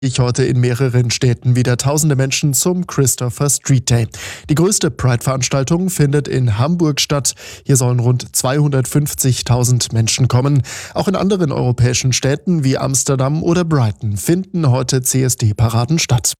Heute in mehreren Städten wieder tausende Menschen zum Christopher Street Day. Die größte Pride-Veranstaltung findet in Hamburg statt. Hier sollen rund 250.000 Menschen kommen. Auch in anderen europäischen Städten wie Amsterdam oder Brighton finden heute CSD-Paraden statt.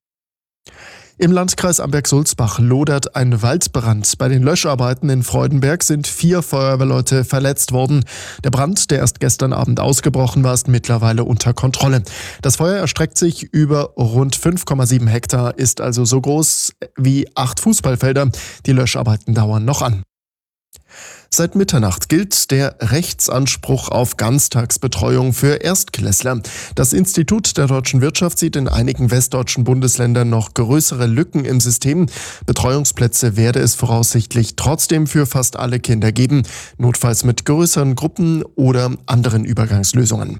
Im Landkreis Amberg-Sulzbach lodert ein Waldbrand. Bei den Löscharbeiten in Freudenberg sind 4 Feuerwehrleute verletzt worden. Der Brand, der erst gestern Abend ausgebrochen war, ist mittlerweile unter Kontrolle. Das Feuer erstreckt sich über rund 5,7 Hektar, ist also so groß wie 8 Fußballfelder. Die Löscharbeiten dauern noch an. Seit Mitternacht gilt der Rechtsanspruch auf Ganztagsbetreuung für Erstklässler. Das Institut der deutschen Wirtschaft sieht in einigen westdeutschen Bundesländern noch größere Lücken im System. Betreuungsplätze werde es voraussichtlich trotzdem für fast alle Kinder geben, notfalls mit größeren Gruppen oder anderen Übergangslösungen.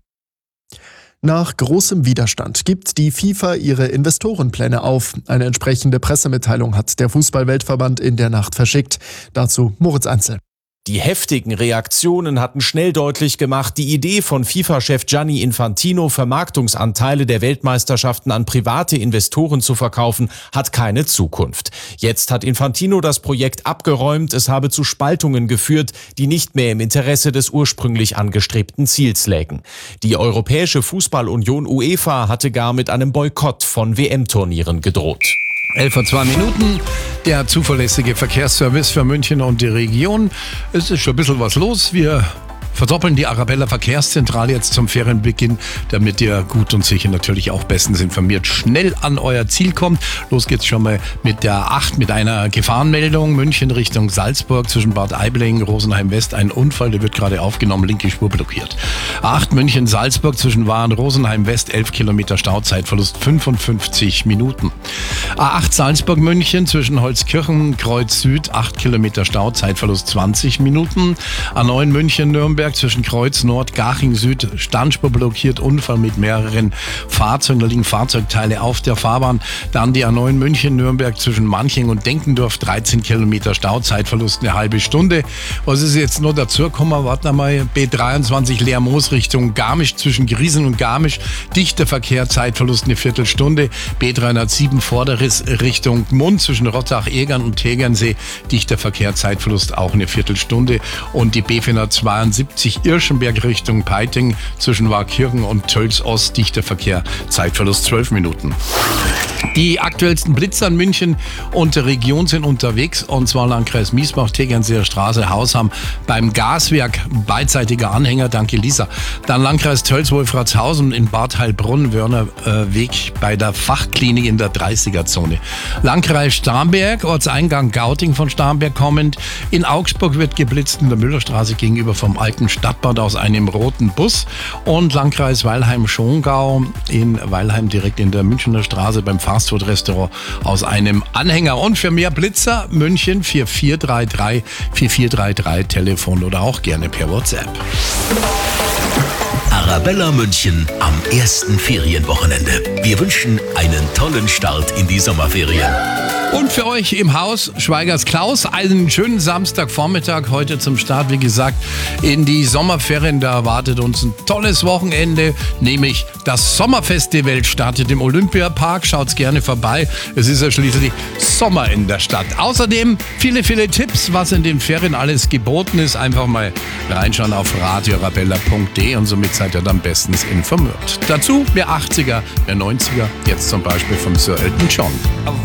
Nach großem Widerstand gibt die FIFA ihre Investorenpläne auf. Eine entsprechende Pressemitteilung hat der Fußball-Weltverband in der Nacht verschickt. Dazu Moritz Anzel. Die heftigen Reaktionen hatten schnell deutlich gemacht, die Idee von FIFA-Chef Gianni Infantino, Vermarktungsanteile der Weltmeisterschaften an private Investoren zu verkaufen, hat keine Zukunft. Jetzt hat Infantino das Projekt abgeräumt, es habe zu Spaltungen geführt, die nicht mehr im Interesse des ursprünglich angestrebten Ziels lägen. Die Europäische Fußballunion UEFA hatte gar mit einem Boykott von WM-Turnieren gedroht. 11:02, der zuverlässige Verkehrsservice für München und die Region. Es ist schon ein bisschen was los. Wir verdoppeln die Arabella Verkehrszentrale jetzt zum Ferienbeginn, damit ihr gut und sicher natürlich auch bestens informiert schnell an euer Ziel kommt. Los geht's schon mal mit der 8 mit einer Gefahrenmeldung. München Richtung Salzburg zwischen Bad Aibling, Rosenheim West. Ein Unfall, der wird gerade aufgenommen, linke Spur blockiert. A8 München Salzburg zwischen Waren Rosenheim West, 11 Kilometer Stauzeitverlust 55 Minuten. A8 Salzburg München zwischen Holzkirchen Kreuz Süd, 8 Kilometer Stauzeitverlust 20 Minuten. A9 München Nürnberg zwischen Kreuz Nord, Garching Süd, Standspur blockiert, Unfall mit mehreren Fahrzeugen, da liegen Fahrzeugteile auf der Fahrbahn. Dann die A9 München Nürnberg zwischen Manching und Denkendorf, 13 Kilometer Stauzeitverlust, eine halbe Stunde. Was ist jetzt noch dazu gekommen? Warten wir mal, B23 Leermoos Richtung Garmisch zwischen Griesen und Garmisch, dichter Verkehr, Zeitverlust eine Viertelstunde. B307 Vorderriss Richtung Gmund zwischen Rottach-Egern und Tegernsee, dichter Verkehr, Zeitverlust auch eine Viertelstunde. Und die B472 Irschenberg Richtung Peiting zwischen Warkirchen und Tölz Ost, dichter Verkehr, Zeitverlust 12 Minuten. Die aktuellsten Blitzer in München und der Region sind unterwegs, und zwar Landkreis Miesbach, Tegernseer Straße, Hausham, beim Gaswerk, beidseitiger Anhänger, danke Lisa. Dann Landkreis Tölz, Wolfratshausen, in Bad Heilbronn, Wörner Weg bei der Fachklinik in der 30er-Zone. Landkreis Starnberg, Ortseingang Gauting von Starnberg kommend. In Augsburg wird geblitzt in der Müllerstraße gegenüber vom alten Stadtbad aus einem roten Bus. Und Landkreis Weilheim-Schongau in Weilheim direkt in der Münchner Straße beim Fastfood-Restaurant aus einem Anhänger. Und für mehr Blitzer München 4433 4433 Telefon oder auch gerne per WhatsApp. Arabella München am ersten Ferienwochenende. Wir wünschen einen tollen Start in die Sommerferien. Und für euch im Haus Schweigers Klaus einen schönen Samstagvormittag heute zum Start, wie gesagt, in die Sommerferien. Da erwartet uns ein tolles Wochenende, nämlich das Sommerfest der Welt startet im Olympiapark. Schaut's gerne vorbei. Es ist ja schließlich Sommer in der Stadt. Außerdem viele Tipps, was in den Ferien alles geboten ist. Einfach mal reinschauen auf radioarabella.de und somit seid ihr dann bestens informiert. Dazu mehr 80er, mehr 90er, jetzt zum Beispiel von Sir Elton John.